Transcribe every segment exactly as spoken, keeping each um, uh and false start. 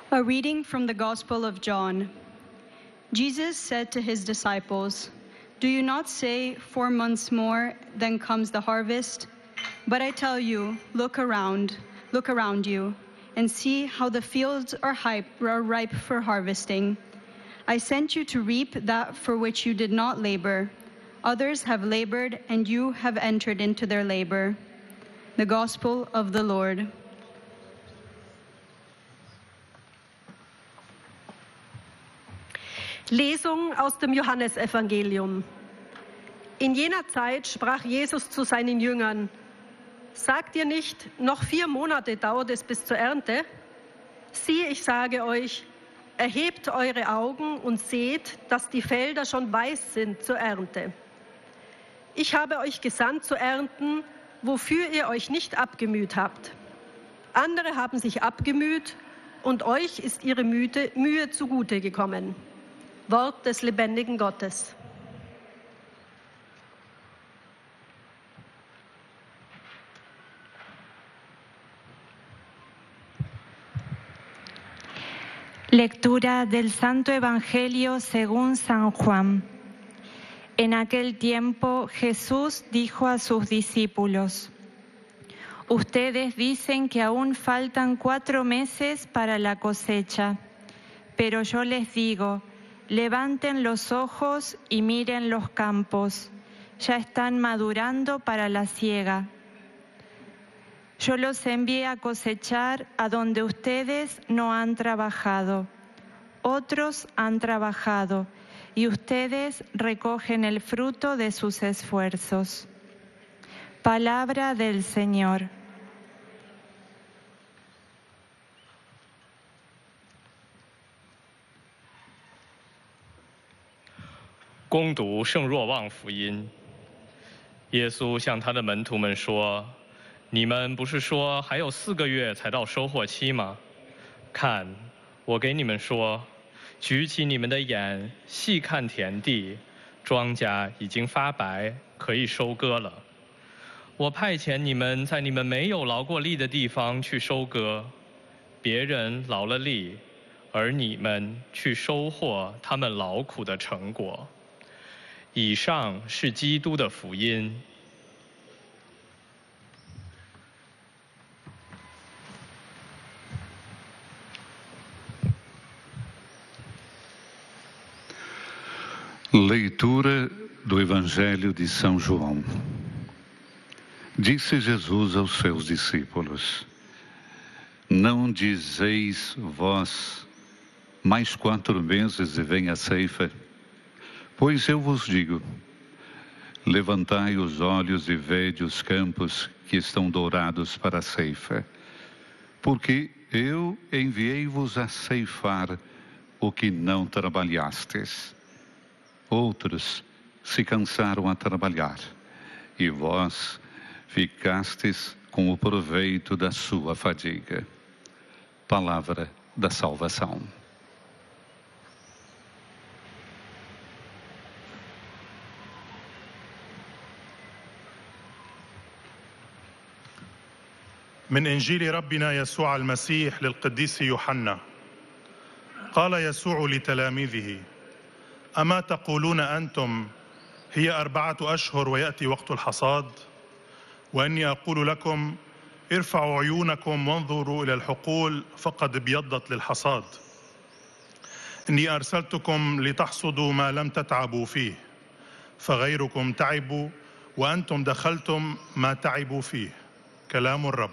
A reading from the Gospel of John. Jesus said to his disciples, "Do you not say, 'Four months more, then comes the harvest'? But I tell you, look around, look around you, and see how the fields are, hype, are ripe for harvesting. I sent you to reap that for which you did not labor. Others have labored, and you have entered into their labor." The Gospel of the Lord. Lesung aus dem Johannesevangelium. In jener Zeit sprach Jesus zu seinen Jüngern: Sagt ihr nicht, noch vier Monate dauert es bis zur Ernte? Siehe, ich sage euch, erhebt eure Augen und seht, dass die Felder schon weiß sind zur Ernte. Ich habe euch gesandt zu ernten, wofür ihr euch nicht abgemüht habt. Andere haben sich abgemüht, und euch ist ihre Mühe, Mühe zugute gekommen. Wort des lebendigen Gottes. Lectura del Santo Evangelio según San Juan. En aquel tiempo Jesús dijo a sus discípulos: Ustedes dicen que aún faltan cuatro meses para la cosecha, pero yo les digo, levanten los ojos y miren los campos, ya están madurando para la siega. Yo los envié a cosechar a donde ustedes no han trabajado. Otros han trabajado y ustedes recogen el fruto de sus esfuerzos. Palabra del Señor. 恭读圣若望福音。耶稣向他的门徒们说：“你们不是说还有四个月才到收获期吗？看，我给你们说，举起你们的眼，细看田地，庄稼已经发白，可以收割了。我派遣你们在你们没有劳过力的地方去收割，别人劳了力，而你们去收获他们劳苦的成果。” 以上是基督的福音。 Leitura do Evangelho de São João. Disse Jesus aos seus discípulos: Não dizeis vós, mais quatro meses e vem a ceifa? Pois eu vos digo, levantai os olhos e vede os campos que estão dourados para a ceifa, porque eu enviei-vos a ceifar o que não trabalhastes. Outros se cansaram a trabalhar, e vós ficastes com o proveito da sua fadiga. Palavra da salvação. من إنجيل ربنا يسوع المسيح للقديس يوحنا. قال يسوع لتلاميذه: أما تقولون أنتم هي أربعة أشهر ويأتي وقت الحصاد؟ وإني أقول لكم ارفعوا عيونكم وانظروا إلى الحقول فقد ابيضت للحصاد. إني أرسلتكم لتحصدوا ما لم تتعبوا فيه، فغيركم تعبوا وأنتم دخلتم ما تعبوا فيه. كلام الرب.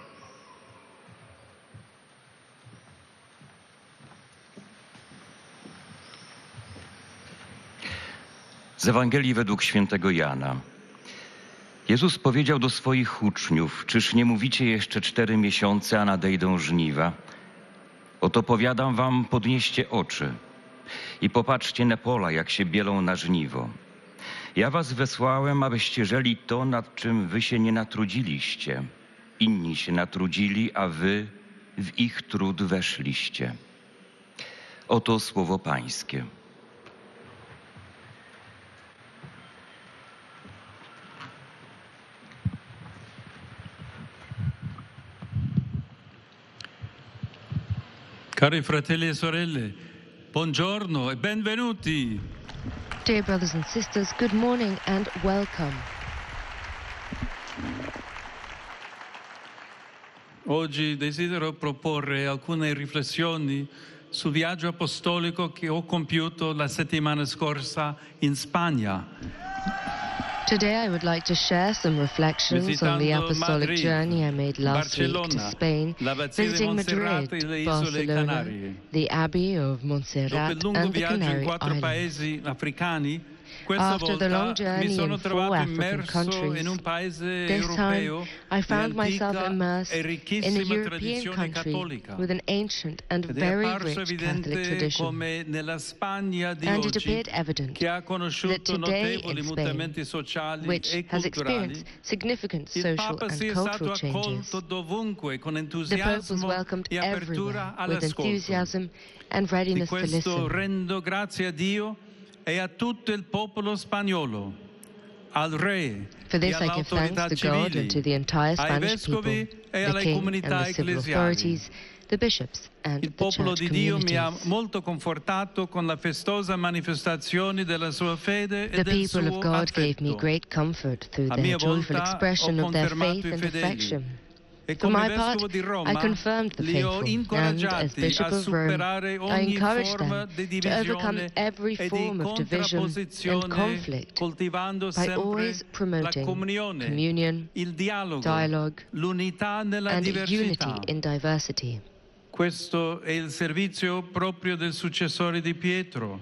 Z Ewangelii według świętego Jana. Jezus powiedział do swoich uczniów: Czyż nie mówicie jeszcze cztery miesiące, a nadejdą żniwa? Oto powiadam wam, podnieście oczy i popatrzcie na pola, jak się bielą na żniwo. Ja was wysłałem, abyście żeli to, nad czym wy się nie natrudziliście. Inni się natrudzili, a wy w ich trud weszliście. Oto słowo Pańskie. Cari fratelli e sorelle, buongiorno e benvenuti. Dear brothers and sisters, good morning and welcome. Oggi desidero proporre alcune riflessioni sul viaggio apostolico che ho compiuto la settimana scorsa in Spagna. Today I would like to share some reflections on the apostolic Madrid, journey I made last Barcellona, week to Spain, visiting Madrid, Barcelona, the Abbey of Montserrat Dopo il lungo and the viaggio in Canary quattro Islands. paesi africani, questa After the volta long mi journey sono in four trovato African immerso countries, in un paese this europeo time I found di myself antica immersed e in a ricchissima European tradizione country cattolica. with an ancient and Ed è very apparso rich Catholic evidente tradition. come nella Spagna di And it oggi, appeared evident che ha that conosciuto today notevoli in mutamenti Spain, sociali which e has culturali, experienced significant il social Papa and sia stato cultural changes, accolto dovunque con the Pope was entusiasmo welcomed e everywhere apertura with all'ascolto. enthusiasm and Di readiness to questo listen. rendo grazie a Dio e a tutto il popolo spagnolo, al re For e this I give all'autorità thanks to God and to the entire ai Spanish people, vescovi e the alle King and comunità the civil ecclesiali. authorities, the bishops and Il the popolo church di Dio mi ha communities. molto confortato con la festosa manifestazione della sua fede The e del people suo of God gave me affetto. great comfort through A their mia joyful volta expression ho of their confermato faith i and fedeli. affection. E For come my part, vescovo di I Roma confirmed the li ho faithful, and as incoraggiati Bishop a of Rome, superare I ogni encouraged forma them di to overcome divisione every e di form of division and contrapposizione, conflict coltivando by sempre always la promoting comunione, communion, il dialogo, dialogue, l'unità nella and diversità. unity in diversity. Questo è il servizio proprio del successore di Pietro,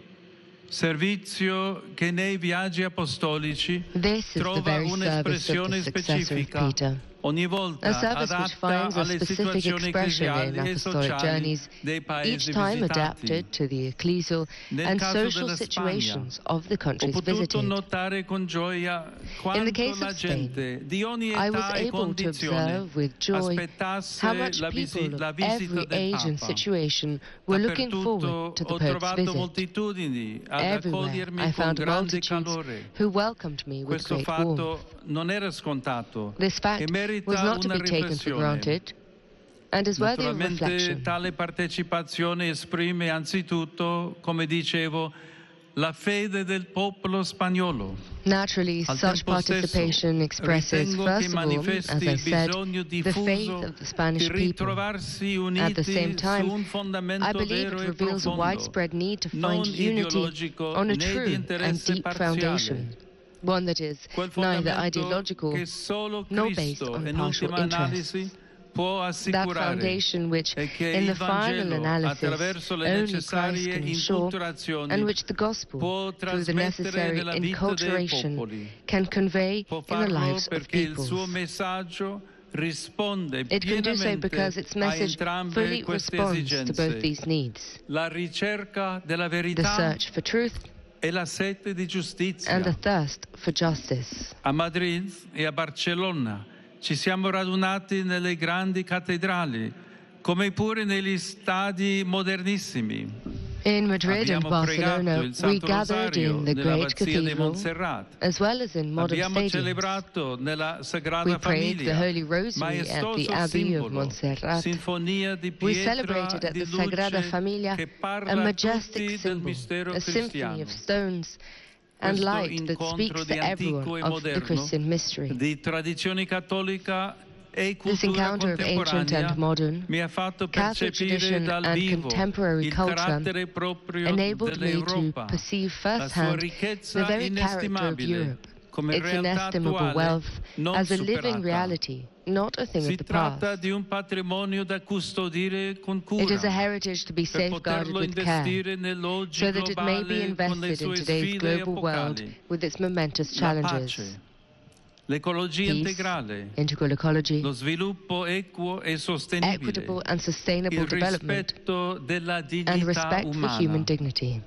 servizio che nei viaggi apostolici This is the trova very service of un'espressione the successor of specifica, Peter. ogni volta A service which adatta finds a alle specific situazioni expression in ecclesiali e apostolic sociali journeys, dei paesi each time visitati. adapted to the ecclesial Nel and caso social della situations of the Ho countries potuto visited. notare con gioia quanto case la of Spain, gente di ogni I was età e able to condizione observe with joy aspettasse how much la, visi- people la of visita every del age and Papa. situation were looking Dappertutto forward to the ho Pope's trovato visit. moltitudini ad Everywhere accogliermi I con found grande multitudes calore. who welcomed me with Questo great warmth. fatto non era scontato This e fact was merita not to una be taken for riflessione. granted and is worthy of Naturalmente reflection. tale partecipazione esprime anzitutto, come dicevo, la fede del popolo spagnolo. Naturally, Al such tempo stesso, participation expresses, ritengo first che of all, manifesti as I il said, bisogno the faith diffuso of the Spanish di people. ritrovarsi At the uniti same time, su un fondamento I believe vero it e reveals a profondo, widespread need to non find unity ideologico on a né di true and interesse deep parziale. foundation, one that is Quel neither fondamento ideological che solo nor based Cristo, on in partial ultima interests. analisi, può That assicurare foundation which, e che in il the final Vangelo, analysis, attraverso le only Christ necessarie can ensure, inculturazioni, and which the gospel, può through the trasmettere necessary nella vita dei enculturation, popoli. can convey Può in the farlo lives of perché il peoples. suo messaggio risponde It can do so pienamente because its a message entrambe fully queste responds to both esigenze. these needs. La ricerca della The verità search for truth e la sete di giustizia. and the thirst for justice. A Madrid e a Barcellona ci siamo radunati nelle grandi cattedrali, come pure negli stadi modernissimi. In Madrid and Abbiamo pregato Barcelona, il we Santo gathered Rosario in the nella great Abbazia di cathedral, Montserrat. as well as in modern Abbiamo stadiums. celebrato nella Sagrada We prayed the Famiglia, Holy Rosary at the maestoso Abbey of simbolo, Montserrat. sinfonia di We pietra celebrated at di the Sagrada luce Famiglia che parla a a majestic tutti del symbol, mistero a symphony cristiano. of stones and Questo light that incontro speaks di to antico everyone e of the moderno, Christian mystery. di tradizione cattolica e This cultura encounter of ancient contemporanea and modern, mi ha fatto Catholic percepire tradition dal and vivo contemporary il culture carattere proprio enabled me to dell'Europa, perceive la sua firsthand ricchezza the very character of inestimabile Europe, come its realtà inestimable attuale wealth, non as a living superata. reality, not a thing Si of the tratta past. di un patrimonio da custodire con cura, It is a heritage to be per safeguarded poterlo with care, investire nell'oggi so that it may be globale con le invested in sue today's sfide global world epocali. with its momentous La challenges. pace, l'ecologia Peace, integrale, integral ecology, lo sviluppo equo e sostenibile, equitable and sustainable il development, rispetto della and dignità respect for umana. human dignity.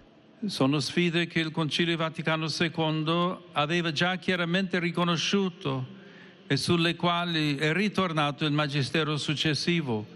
Sono sfide che il Concilio Vaticano secondo aveva già chiaramente riconosciuto e sulle quali è ritornato il magistero successivo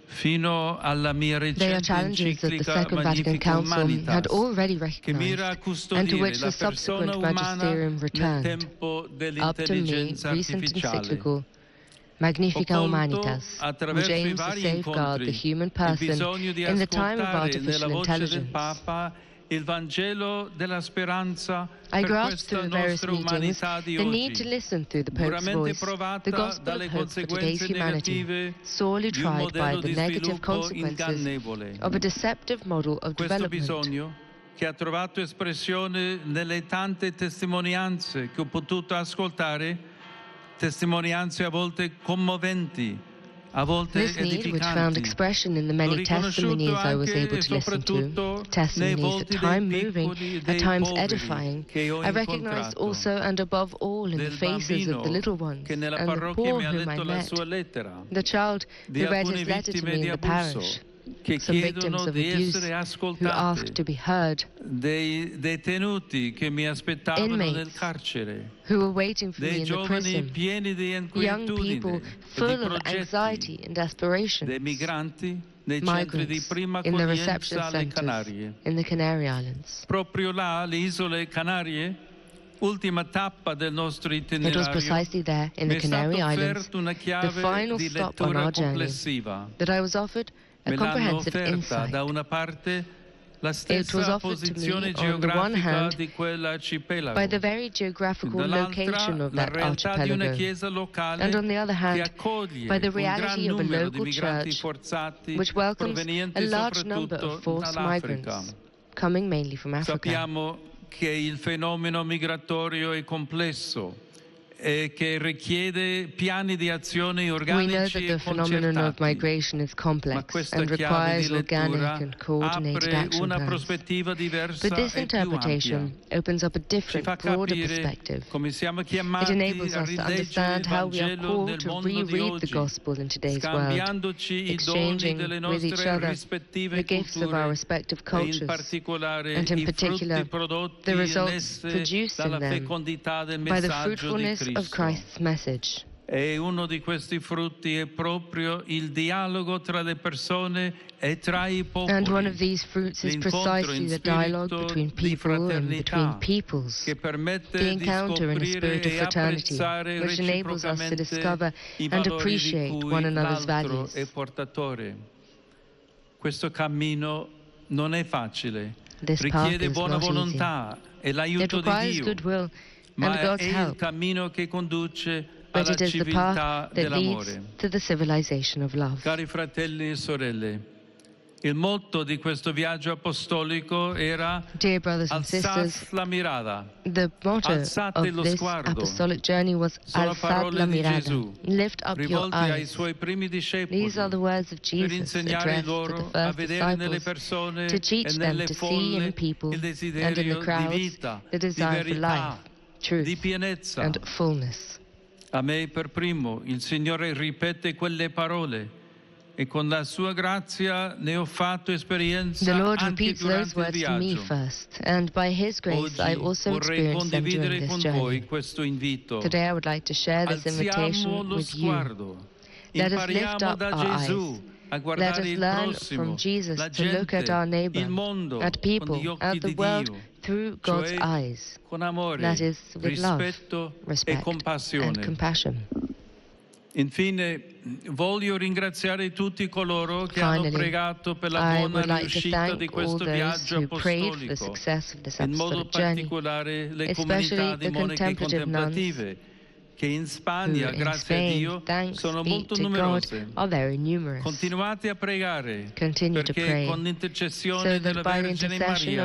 fino alla mia They are recente challenges that the enciclica Second Vatican Magnifica Council Humanitas, had already che mira a recognized, and to custodire which la the persona subsequent umana magisterium nel returned. tempo Up to me, dell'intelligenza recent artificiale. encyclical Magnifica Humanitas, which aims to safeguard the human person in the time of artificial intelligence. Il Vangelo della speranza I per grasped questa through the various nostra meetings umanità di the need to oggi, listen through the Pope's duramente voice, the provata gospel dalle of hope for today's conseguenze humanity, negative sorely di un tried by modello the di negative sviluppo consequences ingannevole. of a deceptive model of Questo development. bisogno, che ha trovato espressione nelle tante testimonianze che ho potuto ascoltare, testimonianze a volte commoventi, a volte This need, which found edificanti. expression in the L'ho many testimonies riconosciuto I was anche able e to listen to, soprattutto nei testimonies at volti time dei moving, piccoli e at dei times poveri edifying, che ho I recognized incontrato, also and above all in the del faces of the little bambino ones che nella and the parrocchia poor mi ha whom I letto la met, sua lettera, the child di who read alcune his letter to vittime me in di the abuso parish, che some victims chiedono of di abuse essere who asked ascoltate, to be heard, dei detenuti che mi aspettavano nel Inmates carcere, who were waiting for me dei in the giovani prison, pieni di young inquietudine people e di full of progetti, anxiety and desperation, dei migranti nei centri di migrants prima in the reception accoglienza alle centers Canarie. in the Canary Islands. Proprio là, alle isole Canarie, ultima tappa del nostro It was itinerario, precisely there, in mi the è stata Canary Islands, offerta una the chiave final di stop on lettura our journey, complessiva. that I was offered a Me l'hanno comprehensive offerta insight. da una parte la It was stessa offered to me, posizione on the one geografica hand, di quell'arcipelago, by the very geographical dall'altra location of la that realtà di una archipelago, chiesa locale and on the other che hand, accoglie by the un gran reality of a numero di local migranti church forzati which welcomes provenienti a large number soprattutto of forced dall'Africa. migrants, coming mainly from Africa. Sappiamo che il fenomeno migratorio è complesso e che richiede piani di azione We know organici that e the phenomenon of concertati. migration is Ma complex questa and chiave requires di organic lettura and coordinated apre action una plans. prospettiva diversa But this e più ampia. interpretation opens up a Ci different, fa broader capire perspective. come siamo It chiamati enables a us to rileggere il understand how we are Vangelo called nel to mondo di reread the oggi, Gospel in today's world, scambiandoci i doni exchanging delle with each nostre other rispettive the gifts of our culture respective e in cultures, particolare and in i particular, frutti prodotti the in results esse produced in dalla them fecondità del by the messaggio di fruitfulness of Cristo. Christ's message. E uno di questi frutti è proprio il dialogo tra le persone e tra i popoli. And one of these fruits is L'incontro precisely in the dialogue spirito between di people and fraternità, between peoples, che permette the di encounter in a spirit scoprire of e fraternity, apprezzare which enables us to reciprocamente discover i and valori di appreciate cui one another's l'altro values. è portatore. Questo cammino non è facile, This path richiede is buona not easy. volontà e It l'aiuto di requires Dio, goodwill ma and God's è il help, cammino che conduce but alla it is the civiltà path that leads dell'amore. to the civilization of love. Cari fratelli e sorelle, il motto di questo viaggio apostolico era Dear brothers and Alzad sisters, la mirada. the motto Alzate of lo this sguardo. apostolic journey was Sono Alzad parole la di mirada, Gesù, lift up your rivolte ai eyes. suoi primi discepoli, These are the words of per Jesus insegnare addressed to loro the a first vedere nelle disciples, persone to teach e them nelle to see folle in people il and in desiderio the di crowds vita, the di desire for verità, life, truth, di pienezza. and fullness. A me per primo il Signore ripete quelle parole e con la sua grazia ne ho fatto esperienza The Lord anche repeats those durante il words to me viaggio. first, and by His grace I Oggi also vorrei experienced them during condividere this con journey. voi questo invito. Today I would like to share this Alziamo invitation lo with you. sguardo. Let us lift Impariamo up da our Gesù eyes. a Let guardare us il learn prossimo, from Jesus la to look at gente, our neighbor, il mondo at con people, gli occhi at the di world Dio, through God's cioè eyes. con amore, That is, with love, rispetto e respect, and compassione. compassion. Infine, voglio ringraziare tutti coloro che hanno Finally, pregato per la I buona would like to riuscita thank di all questo those viaggio who prayed for the apostolico, success of this in modo apostolic journey, particolare le especially comunità di the monache contemplative nuns contemplative, che in who Spagna, in grazie a Spain, Dio, thanks sono be molto to God, numerose. are very numerous. Continuate a pregare, Continue to perché pray, con so l'intercessione that della by the Vergine intercession Maria